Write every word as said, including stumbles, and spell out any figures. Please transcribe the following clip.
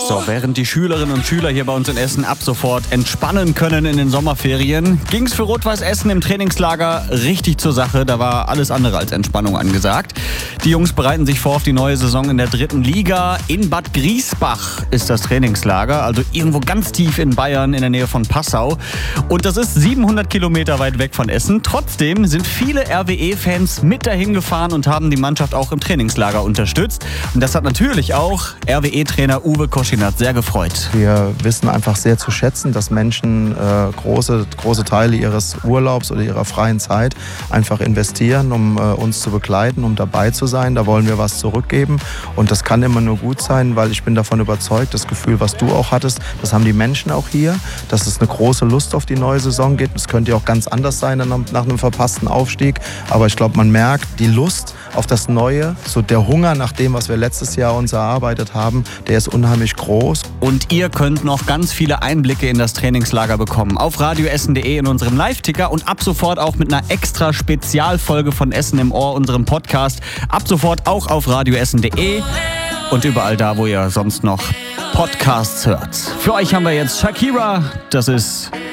So, während die Schülerinnen und Schüler hier bei uns in Essen ab sofort entspannen können in den Sommerferien, ging es für Rot-Weiß Essen im Trainingslager richtig zur Sache. Da war alles andere als Entspannung angesagt. Die Jungs bereiten sich vor auf die neue Saison in der dritten Liga. In Bad Griesbach ist das Trainingslager, also irgendwo ganz tief in Bayern in der Nähe von Passau. Und das ist siebenhundert Kilometer weit weg von Essen. Trotzdem sind viele R W E-Fans mit dahin gefahren und haben die Mannschaft auch im Trainingslager unterstützt. Und das hat natürlich auch R W E-Trainer Uwe Koschinat sehr gefreut. Wir wissen einfach sehr zu schätzen, dass Menschen äh, große, große Teile ihres Urlaubs oder ihrer freien Zeit einfach investieren, um äh, uns zu begleiten, um dabei zu sein. Da wollen wir was zurückgeben. Und das kann immer nur gut sein, weil ich bin davon überzeugt, das Gefühl, was du auch hattest, das haben die Menschen auch hier, dass es eine große Lust auf die neue Saison gibt. Es könnte ja auch ganz anders sein nach einem verpassten Aufstieg. Aber ich glaube, man merkt die Lust auf das Neue, so der Hunger nach dem, was wir letztes Jahr uns erarbeitet haben, der ist unheimlich groß. Und ihr könnt noch ganz viele Einblicke in das Trainingslager bekommen auf radioessen punkt de in unserem Live-Ticker und ab sofort auch mit einer extra Spezialfolge von Essen im Ohr, unserem Podcast. Ab sofort auch auf radioessen punkt de und überall da, wo ihr sonst noch Podcasts hört. Für euch haben wir jetzt Shakira, das ist